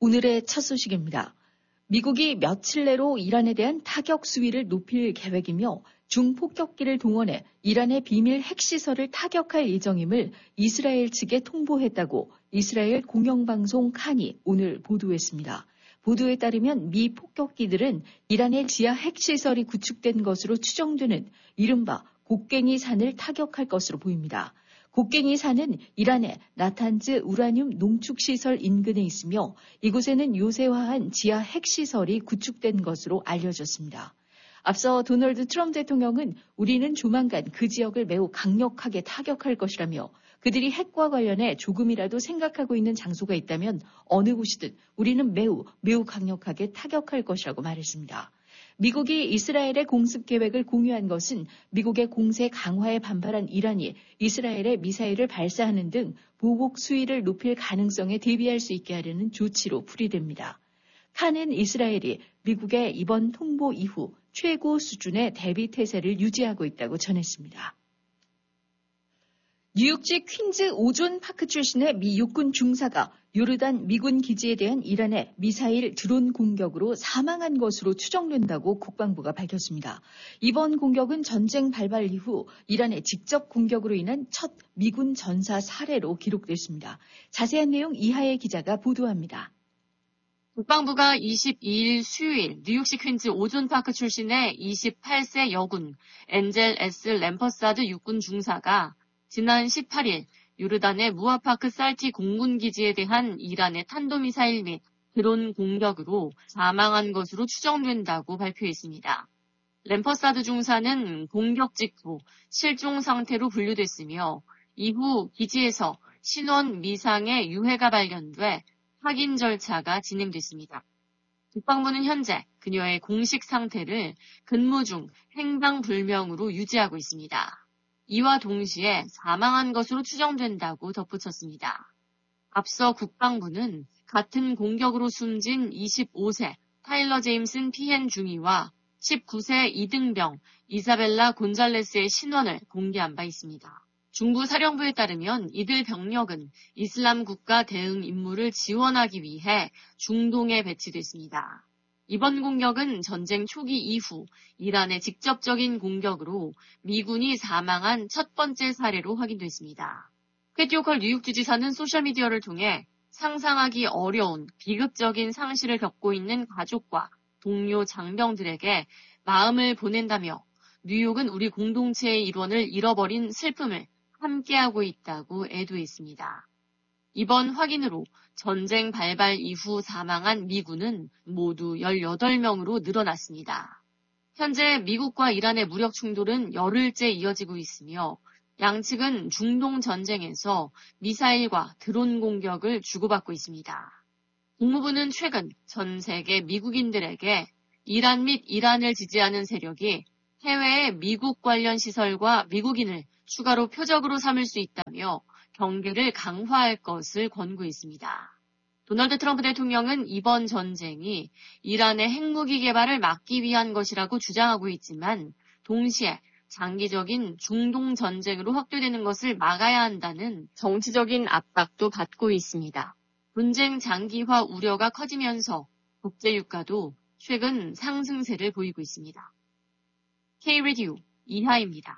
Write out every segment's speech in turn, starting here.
오늘의 첫 소식입니다. 미국이 며칠 내로 이란에 대한 타격 수위를 높일 계획이며 중폭격기를 동원해 이란의 비밀 핵시설을 타격할 예정임을 이스라엘 측에 통보했다고 이스라엘 공영방송 칸이 오늘 보도했습니다. 보도에 따르면 미 폭격기들은 이란의 지하 핵시설이 구축된 것으로 추정되는 이른바 곡괭이 산을 타격할 것으로 보입니다. 곡괭이 산은 이란의 나탄즈 우라늄 농축시설 인근에 있으며 이곳에는 요새화한 지하 핵시설이 구축된 것으로 알려졌습니다. 앞서 도널드 트럼프 대통령은 우리는 조만간 그 지역을 매우 강력하게 타격할 것이라며 그들이 핵과 관련해 조금이라도 생각하고 있는 장소가 있다면 어느 곳이든 우리는 매우 강력하게 타격할 것이라고 말했습니다. 미국이 이스라엘의 공습 계획을 공유한 것은 미국의 공세 강화에 반발한 이란이 이스라엘에 미사일을 발사하는 등 보복 수위를 높일 가능성에 대비할 수 있게 하려는 조치로 풀이됩니다. 칸은 이스라엘이 미국의 이번 통보 이후 최고 수준의 대비 태세를 유지하고 있다고 전했습니다. 뉴욕지 퀸즈 오존 파크 출신의 미 육군 중사가 요르단 미군 기지에 대한 이란의 미사일 드론 공격으로 사망한 것으로 추정된다고 국방부가 밝혔습니다. 이번 공격은 전쟁 발발 이후 이란의 직접 공격으로 인한 첫 미군 전사 사례로 기록됐습니다. 자세한 내용 이하의 기자가 보도합니다. 국방부가 22일 수요일 뉴욕시 퀸즈 오존 파크 출신의 28세 여군 엔젤 S. 램퍼사드 육군 중사가 지난 18일 요르단의 무아파크 살티 공군기지에 대한 이란의 탄도미사일 및 드론 공격으로 사망한 것으로 추정된다고 발표했습니다. 램퍼사드 중사는 공격 직후 실종 상태로 분류됐으며 이후 기지에서 신원 미상의 유해가 발견돼 확인 절차가 진행됐습니다. 국방부는 현재 그녀의 공식 상태를 근무 중 행방불명으로 유지하고 있습니다. 이와 동시에 사망한 것으로 추정된다고 덧붙였습니다. 앞서 국방부는 같은 공격으로 숨진 25세 타일러 제임슨 피헨 중위와 19세 이등병 이사벨라 곤잘레스의 신원을 공개한 바 있습니다. 중부 사령부에 따르면 이들 병력은 이슬람 국가 대응 임무를 지원하기 위해 중동에 배치됐습니다. 이번 공격은 전쟁 초기 이후 이란의 직접적인 공격으로 미군이 사망한 첫 번째 사례로 확인됐습니다. 패티 호컬 뉴욕주지사는 소셜미디어를 통해 상상하기 어려운 비극적인 상실을 겪고 있는 가족과 동료 장병들에게 마음을 보낸다며 뉴욕은 우리 공동체의 일원을 잃어버린 슬픔을 함께하고 있다고 애도했습니다. 이번 확인으로 전쟁 발발 이후 사망한 미군은 모두 18명으로 늘어났습니다. 현재 미국과 이란의 무력 충돌은 열흘째 이어지고 있으며 양측은 중동 전쟁에서 미사일과 드론 공격을 주고받고 있습니다. 국무부는 최근 전 세계 미국인들에게 이란 및 이란을 지지하는 세력이 해외의 미국 관련 시설과 미국인을 추가로 표적으로 삼을 수 있다며 경계를 강화할 것을 권고했습니다. 도널드 트럼프 대통령은 이번 전쟁이 이란의 핵무기 개발을 막기 위한 것이라고 주장하고 있지만 동시에 장기적인 중동 전쟁으로 확대되는 것을 막아야 한다는 정치적인 압박도 받고 있습니다. 분쟁 장기화 우려가 커지면서 국제유가도 최근 상승세를 보이고 있습니다. K-Radio 이하입니다.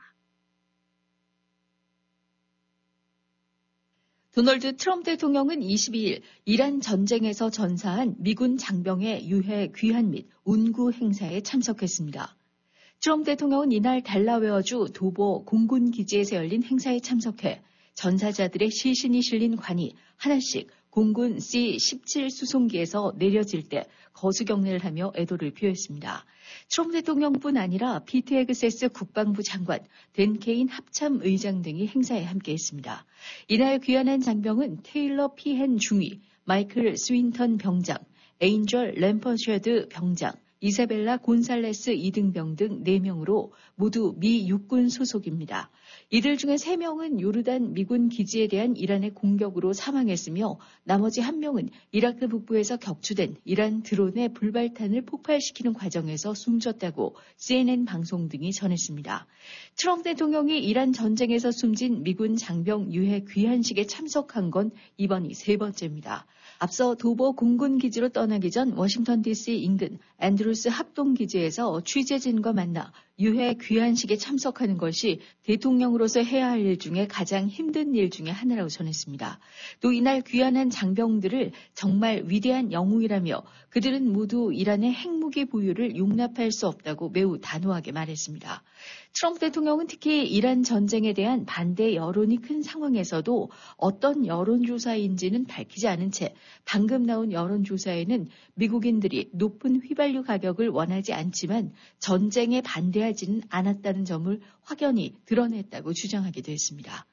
도널드 트럼프 대통령은 22일 이란 전쟁에서 전사한 미군 장병의 유해 귀환 및 운구 행사에 참석했습니다. 트럼프 대통령은 이날 델라웨어주 도보 공군기지에서 열린 행사에 참석해 전사자들의 시신이 실린 관이 하나씩 공군 C-17 수송기에서 내려질 때 거수경례를 하며 애도를 표했습니다. 트럼프 대통령뿐 아니라 피트 헤그세스 국방부 장관, 댄 케인 합참의장 등이 행사에 함께했습니다. 이날 귀환한 장병은 테일러 피헨 중위, 마이클 스윈턴 병장, 에인절 램퍼셔드 병장, 이사벨라 곤살레스 이등병 등 4명으로 모두 미 육군 소속입니다. 이들 중에 3명은 요르단 미군 기지에 대한 이란의 공격으로 사망했으며 나머지 1명은 이라크 북부에서 격추된 이란 드론의 불발탄을 폭발시키는 과정에서 숨졌다고 CNN 방송 등이 전했습니다. 트럼프 대통령이 이란 전쟁에서 숨진 미군 장병 유해 귀환식에 참석한 건 이번이 3번째입니다. 앞서 도보 공군기지로 떠나기 전 워싱턴 DC 인근 앤드루스 합동기지에서 취재진과 만나 유해 귀환식에 참석하는 것이 대통령으로서 해야 할 일 중에 가장 힘든 일 중에 하나라고 전했습니다. 또 이날 귀환한 장병들을 정말 위대한 영웅이라며 그들은 모두 이란의 핵무기 보유를 용납할 수 없다고 매우 단호하게 말했습니다. 트럼프 대통령은 특히 이란 전쟁에 대한 반대 여론이 큰 상황에서도 어떤 여론조사인지는 밝히지 않은 채 방금 나온 여론조사에는 미국인들이 높은 휘발유 가격을 원하지 않지만 전쟁에 반대하지는 않았다는 점을 확연히 드러냈다고 주장하기도 했습니다.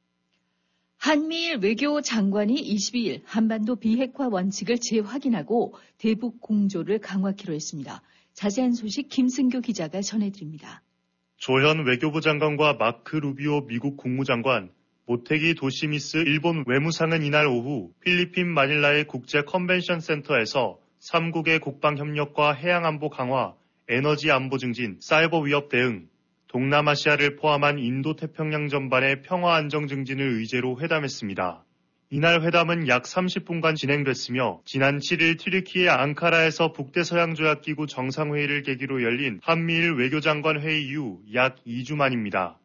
한미일 외교장관이 22일 한반도 비핵화 원칙을 재확인하고 대북 공조를 강화키로 했습니다. 자세한 소식 김승교 기자가 전해드립니다. 조현 외교부 장관과 마크 루비오 미국 국무장관, 모테기 도시미스 일본 외무상은 이날 오후 필리핀 마닐라의 국제 컨벤션 센터에서 3국의 국방협력과 해양안보 강화, 에너지 안보 증진, 사이버 위협 대응, 동남아시아를 포함한 인도태평양 전반의 평화 안정 증진을 의제로 회담했습니다. 이날 회담은 약 30분간 진행됐으며 지난 7일 튀르키예 앙카라에서 북대서양조약기구 정상회의를 계기로 열린 한미일 외교장관 회의 이후 약 2주 만입니다.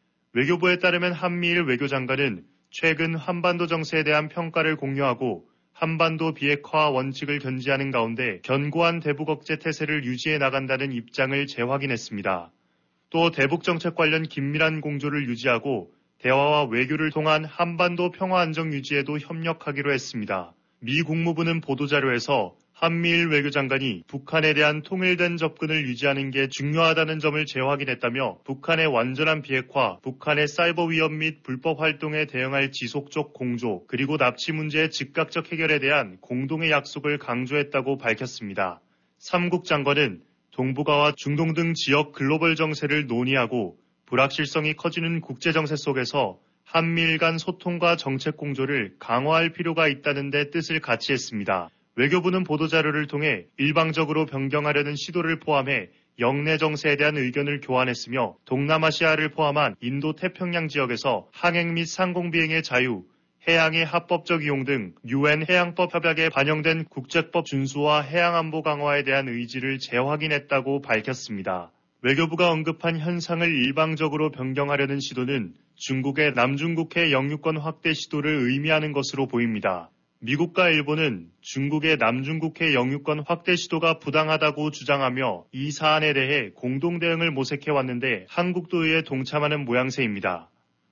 외교부에 따르면 한미일 외교장관은 최근 한반도 정세에 대한 평가를 공유하고 한반도 비핵화 원칙을 견지하는 가운데 견고한 대북 억제 태세를 유지해 나간다는 입장을 재확인했습니다. 또 대북정책 관련 긴밀한 공조를 유지하고 대화와 외교를 통한 한반도 평화 안정 유지에도 협력하기로 했습니다. 미 국무부는 보도자료에서 한미일 외교장관이 북한에 대한 통일된 접근을 유지하는 게 중요하다는 점을 재확인했다며 북한의 완전한 비핵화, 북한의 사이버 위협 및 불법 활동에 대응할 지속적 공조, 그리고 납치 문제의 즉각적 해결에 대한 공동의 약속을 강조했다고 밝혔습니다. 3국 장관은 동북아와 중동 등 지역 글로벌 정세를 논의하고 불확실성이 커지는 국제정세 속에서 한미일 간 소통과 정책 공조를 강화할 필요가 있다는 데 뜻을 같이 했습니다. 외교부는 보도자료를 통해 일방적으로 변경하려는 시도를 포함해 영내 정세에 대한 의견을 교환했으며 동남아시아를 포함한 인도 태평양 지역에서 항행 및 상공비행의 자유, 해양의 합법적 이용 등 UN 해양법 협약에 반영된 국제법 준수와 해양안보 강화에 대한 의지를 재확인했다고 밝혔습니다. 외교부가 언급한 현상을 일방적으로 변경하려는 시도는 중국의 남중국해 영유권 확대 시도를 의미하는 것으로 보입니다. 미국과 일본은 중국의 남중국해 영유권 확대 시도가 부당하다고 주장하며 이 사안에 대해 공동 대응을 모색해왔는데 한국도 이에 동참하는 모양새입니다.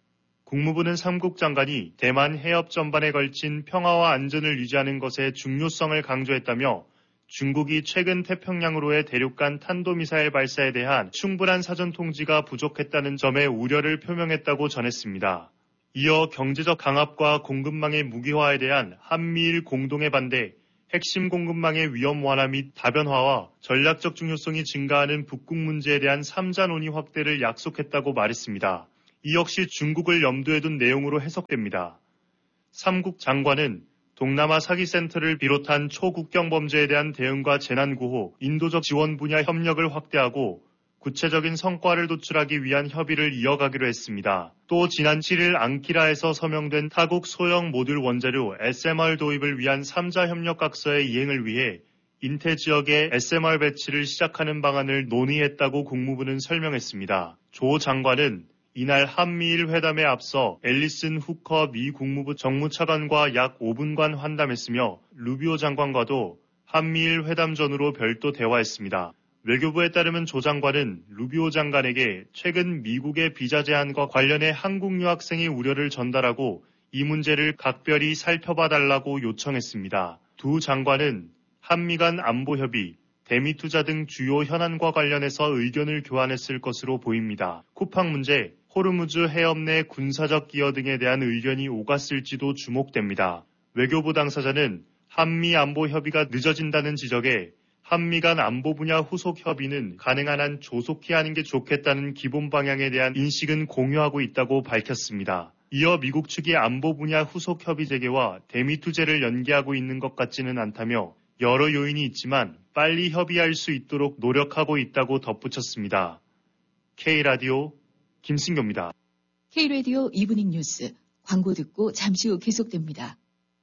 국무부는 3국 장관이 대만 해협 전반에 걸친 평화와 안전을 유지하는 것의 중요성을 강조했다며 중국이 최근 태평양으로의 대륙간 탄도미사일 발사에 대한 충분한 사전 통지가 부족했다는 점에 우려를 표명했다고 전했습니다. 이어 경제적 강압과 공급망의 무기화에 대한 한미일 공동의 반대, 핵심 공급망의 위험 완화 및 다변화와 전략적 중요성이 증가하는 북극 문제에 대한 3자 논의 확대를 약속했다고 말했습니다. 이 역시 중국을 염두에 둔 내용으로 해석됩니다. 3국 장관은 동남아 사기센터를 비롯한 초국경 범죄에 대한 대응과 재난구호, 인도적 지원 분야 협력을 확대하고 구체적인 성과를 도출하기 위한 협의를 이어가기로 했습니다. 또 지난 7일 앙키라에서 서명된 타국 소형 모듈 원자료 SMR 도입을 위한 3자 협력각서의 이행을 위해 인태 지역에 SMR 배치를 시작하는 방안을 논의했다고 국무부는 설명했습니다. 조 장관은 이날 한미일 회담에 앞서 앨리슨 후커 미 국무부 정무차관과 약 5분간 환담했으며 루비오 장관과도 한미일 회담 전후로 별도 대화했습니다. 외교부에 따르면 조 장관은 루비오 장관에게 최근 미국의 비자 제한과 관련해 한국 유학생의 우려를 전달하고 이 문제를 각별히 살펴봐달라고 요청했습니다. 두 장관은 한미 간 안보협의, 대미 투자 등 주요 현안과 관련해서 의견을 교환했을 것으로 보입니다. 쿠팡 문제, 호르무즈 해협 내 군사적 기여 등에 대한 의견이 오갔을지도 주목됩니다. 외교부 당사자는 한미 안보 협의가 늦어진다는 지적에 한미 간 안보 분야 후속 협의는 가능한 한 조속히 하는 게 좋겠다는 기본 방향에 대한 인식은 공유하고 있다고 밝혔습니다. 이어 미국 측이 안보 분야 후속 협의 재개와 대미 투제를 연기하고 있는 것 같지는 않다며 여러 요인이 있지만 빨리 협의할 수 있도록 노력하고 있다고 덧붙였습니다. K라디오 김승교입니다. K라디오 이브닝 뉴스 광고 듣고 잠시 후 계속됩니다.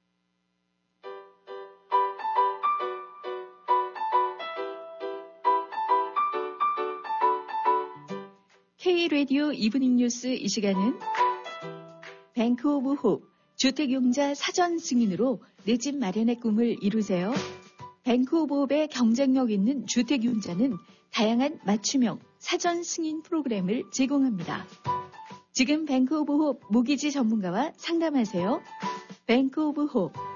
K라디오 이브닝 뉴스 이 시간은 뱅크 오브 홉 주택용자 사전 승인으로 내 집 마련의 꿈을 이루세요. 뱅크 오브 홉의 경쟁력 있는 주택용자는 다양한 맞춤형 사전 승인 프로그램을 제공합니다. 지금 뱅크 오브 홉 모기지 전문가와 상담하세요. 뱅크 오브 홉